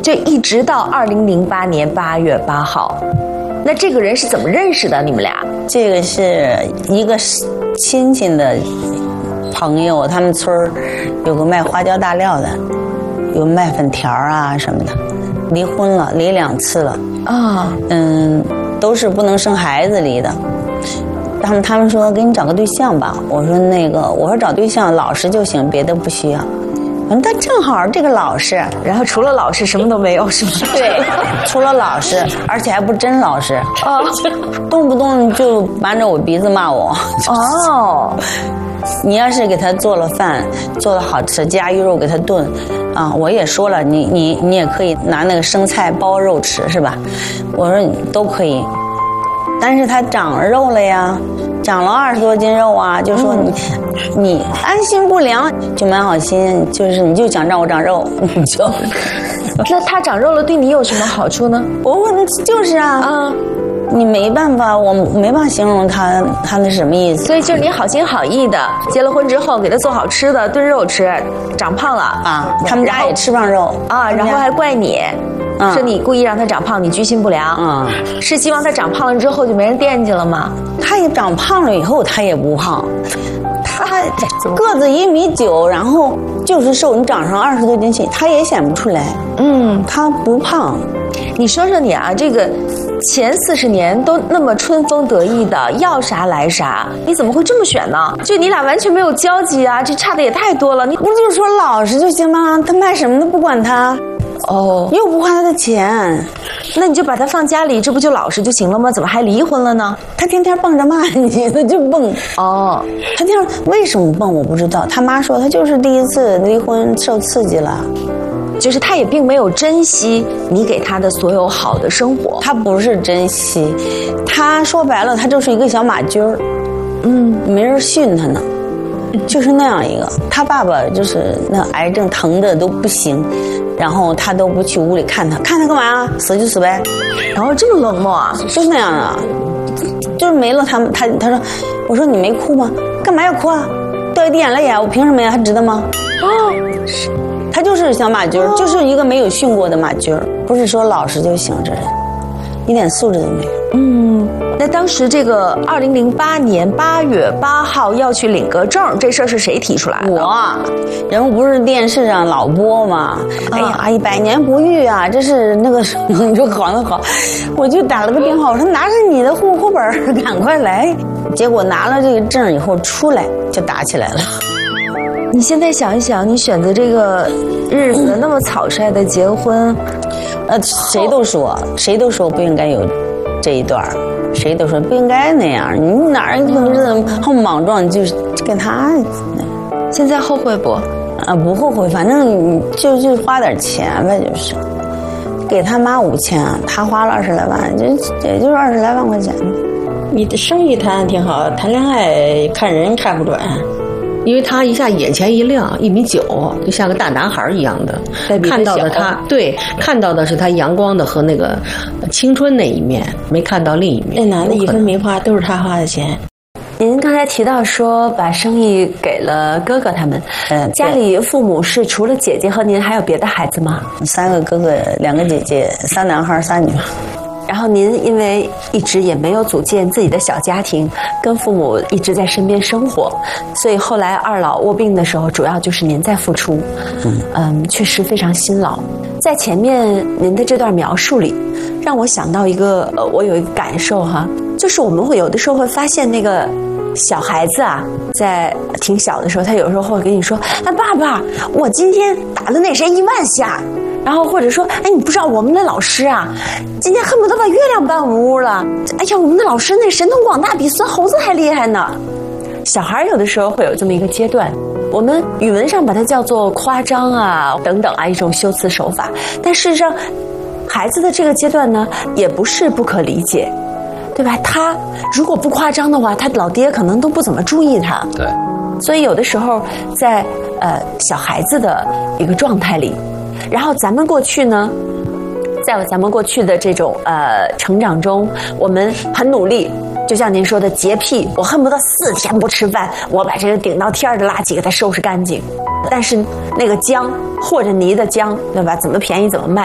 就一直到2008年8月8号。那这个人是怎么认识的？你们俩？ 这个是一个亲戚的朋友，他们村儿有个卖花椒大料的，有卖粉条啊什么的，离婚了，离2次了啊，都是不能生孩子离的。他们说给你找个对象吧，我说找对象老实就行，别的不需要。他正好这个老实， 然后除了老实什么都没有，是不是？ 对，除了老实，而且还不真老实啊，动不动就瞒着我鼻子骂我。哦，你要是给他做了饭，做了好吃加鱼肉给他炖，啊，我也说了，你也可以拿那个生菜包肉吃，是吧？我说你都可以，但是他长肉了呀。长了20多斤肉啊，就说你安心不良，就蛮好心，就是你就想让我长肉，就。 那他长肉了对你有什么好处呢？ 我问的就是啊，你没办法，我没办法形容他那是什么意思。 所以就是你好心好意的，结了婚之后给他做好吃的炖肉吃，长胖了啊，他们家也吃不上肉啊，然后还怪你。是你故意让他长胖，你居心不良。是希望他长胖了之后就没人惦记了吗？ 他也长胖了以后，他也不胖，他个子1.9米，然后就是瘦，你长上20多斤去，他也显不出来。他不胖。 你说说你啊，这个前40年都那么春风得意的，要啥来啥，你怎么会这么选呢？就你俩完全没有交集啊，这差的也太多了。你不就说老实就行吗？他卖什么都不管他。又不花他的钱， 那你就把他放家里，这不就老实就行了吗？怎么还离婚了呢？ 他天天蹦着骂你，他就蹦。他这样为什么蹦我不知道。他妈说他就是第1次离婚受刺激了， 就是他也并没有珍惜你给他的所有好的生活。 他不是珍惜，他说白了他就是一个小马驹儿，没人训他呢。就是那样一个，他爸爸就是那癌症疼的都不行，然后他都不去屋里看他干嘛呀？死就死呗。 然后这么冷漠啊？ 就是那样的，就是没了他说，我说你没哭吗？干嘛要哭啊？掉一滴眼泪呀，我凭什么呀？还值得吗？他就是小马驹儿，就是一个没有训过的马驹儿，不是说老实就行，这人一点素质都没有。 那当时这个2008年8月8号要去领个证，这事儿是谁提出来的？ 我，人们不是电视上老播吗？哎呀，100年不遇啊，这是那个你说好那好，我就打了个电话，我说拿着你的户口本赶快来。结果拿了这个证以后出来就打起来了。 你现在想一想，你选择这个日子那么草率的结婚， 谁都说不应该有这一段，谁都说不应该那样，你哪儿后莽撞就是跟他。 现在后悔不？ 不后悔，反正就花点钱呗，就是给他妈5000，他花了20来万，也就是20来万块钱。 你的生意谈得挺好，谈恋爱看人看不准。 因为他一下眼前一亮，1.9米，就像个大男孩一样的。看到的他，对，看到的是他阳光的和那个青春那一面，没看到另一面。 那男的1分没花，都是他花的钱。 您刚才提到说把生意给了哥哥他们，家里父母是除了姐姐和您还有别的孩子吗 ？3个哥哥2个姐姐，3男孩3女。 然后您因为一直也没有组建自己的小家庭，跟父母一直在身边生活，所以后来二老卧病的时候，主要就是您在付出。确实非常辛劳。在前面您的这段描述里，让我想到一个我有一个感受哈，就是我们会有的时候会发现那个小孩子啊，在挺小的时候，他有时候会跟你说：“哎，爸爸，我今天打了那谁1万下。”然后或者说，哎，你不知道我们的老师啊，今天恨不得把月亮搬屋了。哎呀，我们的老师那神通广大，比孙猴子还厉害呢。小孩有的时候会有这么一个阶段，我们语文上把它叫做夸张啊等等啊，一种修辞手法。但事实上，孩子的这个阶段呢，也不是不可理解，对吧？他如果不夸张的话，他老爹可能都不怎么注意他。 对。 所以有的时候在小孩子的一个状态里。然后咱们过去呢，在咱们过去的这种成长中，我们很努力，就像您说的洁癖，我恨不得4天不吃饭，我把这个顶到天的垃圾给它收拾干净。但是那个浆和着泥的浆，对吧？怎么便宜怎么卖。